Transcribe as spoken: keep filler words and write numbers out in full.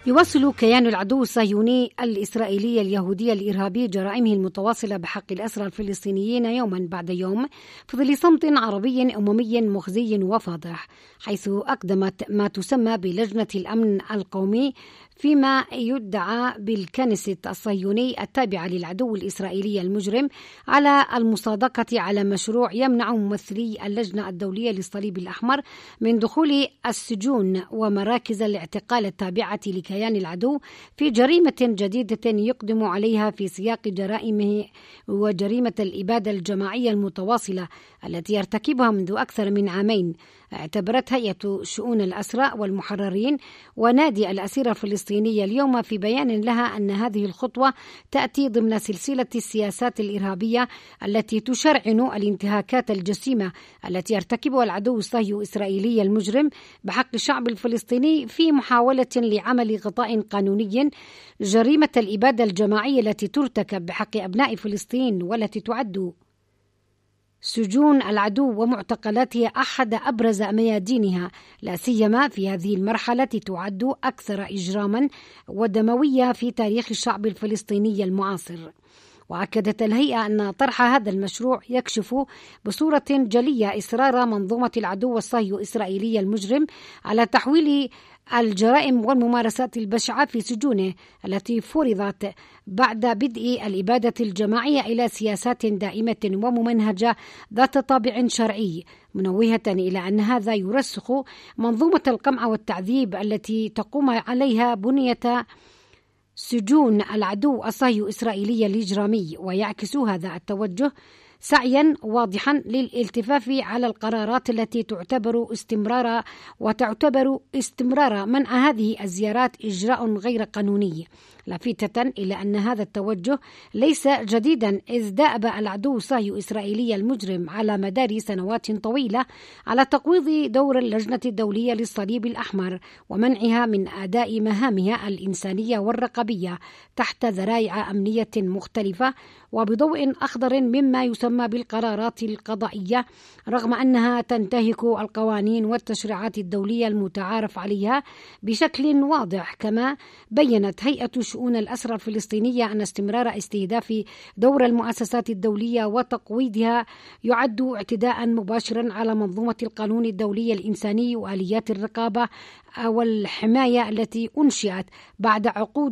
يواصل كيان العدو الصهيوني الإسرائيلي اليهودي الإرهابي جرائمه المتواصلة بحق الأسرى الفلسطينيين يوما بعد يوم في ظل صمت عربي أممي مخزي وفاضح، حيث أقدمت ما تسمى بلجنة الأمن القومي فيما يدعى بالكنيست الصهيوني التابعة للعدو الإسرائيلي المجرم على المصادقة على مشروع يمنع ممثلي اللجنة الدولية للصليب الأحمر من دخول السجون ومراكز الاعتقال التابعة لكيان العدو في جريمة جديدة يقدم عليها في سياق جرائمه وجريمة الإبادة الجماعية المتواصلة التي يرتكبها منذ أكثر من عامين. اعتبرت هيئة شؤون الأسرى والمحررين ونادي الأسير الفلسطيني اليوم في بيان لها أن هذه الخطوة تأتي ضمن سلسلة السياسات الإرهابية التي تشرعن الانتهاكات الجسيمة التي يرتكبها العدو الصهيوني الإسرائيلي المجرم بحق الشعب الفلسطيني في محاولة لعمل غطاء قانوني جريمة الإبادة الجماعية التي ترتكب بحق أبناء فلسطين والتي تعد سجون العدو ومعتقلاتها أحد أبرز ميادينها، لا سيما في هذه المرحلة تعد أكثر إجراما ودموية في تاريخ الشعب الفلسطيني المعاصر. وأكدت الهيئة أن طرح هذا المشروع يكشف بصورة جلية إصرار منظومة العدو الصهيوني الإسرائيلي المجرم على تحويل الجرائم والممارسات البشعة في سجونه التي فرضت بعد بدء الإبادة الجماعية إلى سياسات دائمة وممنهجة ذات طابع شرعي، منوهة إلى أن هذا يرسخ منظومة القمع والتعذيب التي تقوم عليها بنية سجون العدو الصهيوني الإسرائيلي الإجرامي، ويعكس هذا التوجه سعيا واضحا للالتفاف على القرارات التي تعتبر استمرار وتعتبر استمرار منع هذه الزيارات إجراء غير قانوني، لافتة إلى أن هذا التوجه ليس جديدا إذ دأب العدو الصهيوني الإسرائيلي المجرم على مدار سنوات طويلة على تقويض دور اللجنة الدولية للصليب الأحمر ومنعها من أداء مهامها الإنسانية والرقابية تحت ذرائع أمنية مختلفة وبضوء أخضر مما يسمى بالقرارات القضائية، رغم أنها تنتهك القوانين والتشريعات الدولية المتعارف عليها بشكل واضح. كما بيّنت هيئة شؤون الأسرى الفلسطينية أن استمرار استهداف دور المؤسسات الدولية وتقويضها يعد اعتداء مباشرا على منظومة القانون الدولي الإنساني وآليات الرقابة والحماية التي أنشئت بعد عقود